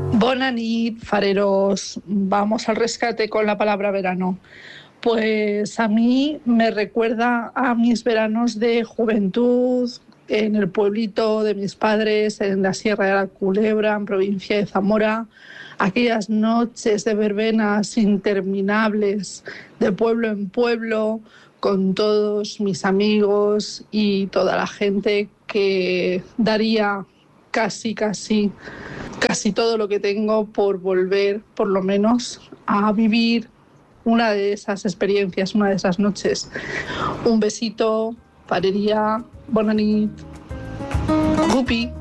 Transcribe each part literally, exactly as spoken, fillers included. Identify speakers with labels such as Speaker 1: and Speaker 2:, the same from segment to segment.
Speaker 1: Bona nit, fareros. Vamos al rescate con la palabra verano. Pues a mí me recuerda a mis veranos de juventud en el pueblito de mis padres, en la Sierra de la Culebra, en provincia de Zamora. Aquellas noches de verbenas interminables, de pueblo en pueblo, con todos mis amigos y toda la gente que daría casi, casi, casi todo lo que tengo por volver, por lo menos, a vivir una de esas experiencias, una de esas noches. Un besito, farería, bona nit, Gupi.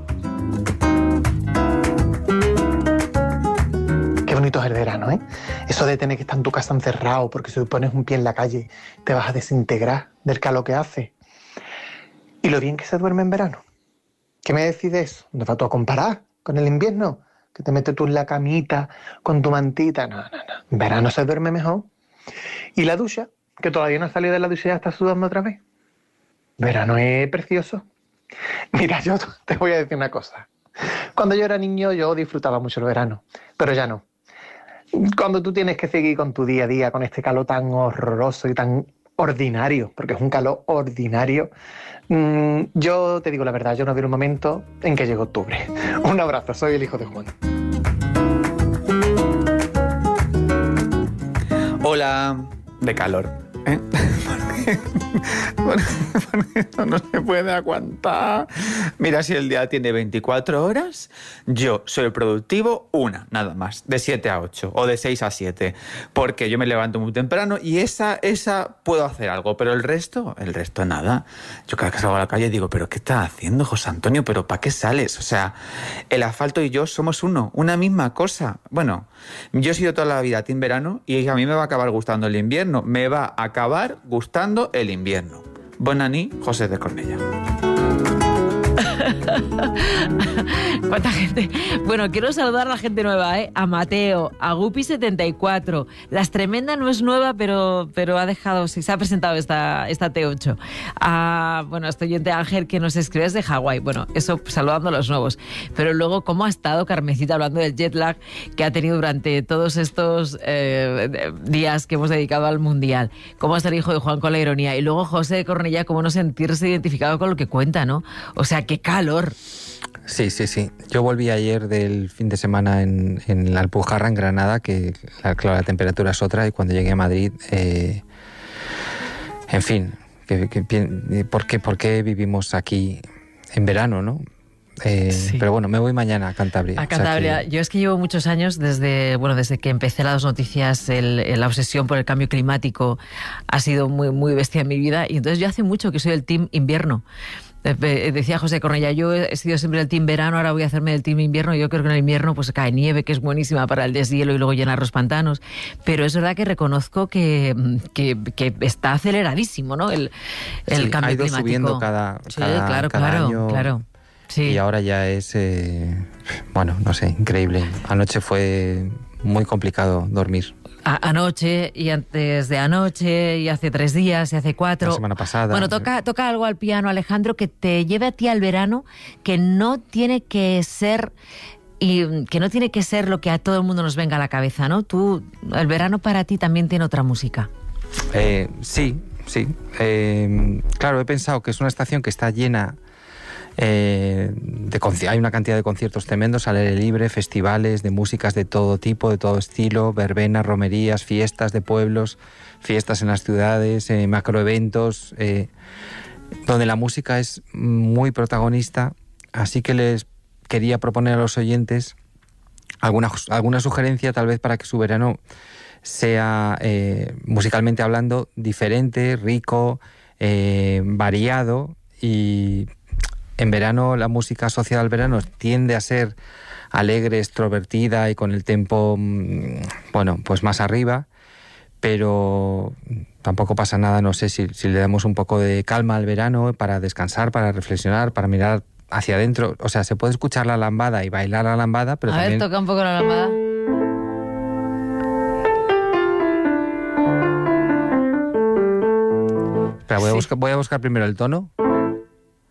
Speaker 2: Qué bonito es el verano, ¿eh? Eso de tener que estar en tu casa encerrado porque si pones un pie en la calle te vas a desintegrar del calor que hace. Y lo bien que se duerme en verano. ¿Qué me decides? ¿No vas tú a comparar con el invierno? Que te metes tú en la camita con tu mantita. No, no, no. En verano se duerme mejor. ¿Y la ducha? Que todavía no has salido de la ducha y ya estás sudando otra vez. Verano es precioso. Mira, yo te voy a decir una cosa. Cuando yo era niño yo disfrutaba mucho el verano, pero ya no. Cuando tú tienes que seguir con tu día a día, con este calor tan horroroso y tan ordinario, porque es un calor ordinario, mmm, yo te digo la verdad, yo no veo un momento en que llegue octubre. Un abrazo, soy el hijo de Juan.
Speaker 3: Hola, de calor, ¿eh? Porque, porque esto no se puede aguantar. Mira, si el día tiene veinticuatro horas, yo soy productivo una, nada más, de siete a ocho o de seis a siete, porque yo me levanto muy temprano y esa, esa puedo hacer algo, pero el resto, el resto nada. Yo cada vez que salgo a la calle digo, ¿pero qué estás haciendo, José Antonio? ¿Pero para qué sales? O sea, el asfalto y yo somos uno, una misma cosa. Bueno, yo he sido toda la vida team verano y a mí me va a acabar gustando el invierno, me va a acabar gustando el invierno. Bona nit, José de Cornellà.
Speaker 4: ¿Cuánta gente? Bueno, quiero saludar a la gente nueva, ¿eh? A Mateo, a Gupi setenta y cuatro. Las Tremenda no es nueva, pero, pero ha dejado, sí, se ha presentado esta, esta T ocho. A, bueno, a este oyente Ángel que nos escribe desde Hawái. Bueno, eso saludando a los nuevos. Pero luego, ¿cómo ha estado Carmencita hablando del jet lag que ha tenido durante todos estos eh, días que hemos dedicado al Mundial? ¿Cómo está el hijo de Juan con la ironía? Y luego José de Cornellà, ¿cómo no sentirse identificado con lo que cuenta, no? O sea, qué calor.
Speaker 5: Sí, sí, sí. Yo volví ayer del fin de semana en, en la Alpujarra, en Granada, que claro, la temperatura es otra, y cuando llegué a Madrid, eh, en fin, que, que, ¿por qué, ¿por qué vivimos aquí en verano, no? Eh, sí. Pero bueno, me voy mañana a Cantabria.
Speaker 4: A Cantabria.
Speaker 5: O sea que...
Speaker 4: Yo es que llevo muchos años desde, bueno, desde que empecé las noticias, el, el, la obsesión por el cambio climático ha sido muy, muy bestia en mi vida, y entonces yo hace mucho que soy del team invierno. Decía José Cornellà, yo he sido siempre del team verano, ahora voy a hacerme del team invierno. Yo creo que en el invierno pues cae nieve, que es buenísima para el deshielo y luego llenar los pantanos, pero es verdad que reconozco que, que, que está aceleradísimo, ¿no? El, el
Speaker 5: sí,
Speaker 4: cambio
Speaker 5: ha ido
Speaker 4: climático.
Speaker 5: Subiendo cada,
Speaker 4: sí,
Speaker 5: cada,
Speaker 4: claro,
Speaker 5: cada
Speaker 4: claro,
Speaker 5: año.
Speaker 4: Claro. Sí.
Speaker 5: Y ahora ya es, eh, bueno, no sé, increíble. Anoche fue muy complicado dormir.
Speaker 4: A, anoche y antes de anoche y hace tres días y hace cuatro.
Speaker 5: La semana pasada.
Speaker 4: Bueno, toca, toca algo al piano, Alejandro, que te lleve a ti al verano, que no tiene que ser... y que no tiene que ser lo que a todo el mundo nos venga a la cabeza, ¿no? Tú, el verano para ti también tiene otra música.
Speaker 5: Eh, sí, sí. Eh, claro, he pensado que es una estación que está llena... Eh, de hay una cantidad de conciertos tremendos al aire libre, festivales de músicas de todo tipo, de todo estilo, verbenas, romerías, fiestas de pueblos, fiestas en las ciudades, eh, macroeventos, eh, donde la música es muy protagonista. Así que les quería proponer a los oyentes alguna, alguna sugerencia tal vez para que su verano sea, eh, musicalmente hablando, diferente, rico, eh, variado. Y en verano la música asociada al verano tiende a ser alegre, extrovertida y con el tempo, bueno, pues más arriba, pero tampoco pasa nada, no sé, si, si le damos un poco de calma al verano para descansar, para reflexionar, para mirar hacia adentro. O sea, se puede escuchar la lambada y bailar la lambada, pero
Speaker 4: a
Speaker 5: también...
Speaker 4: ver, toca un poco la lambada.
Speaker 5: Espera, voy, sí. a buscar, voy a buscar primero el tono.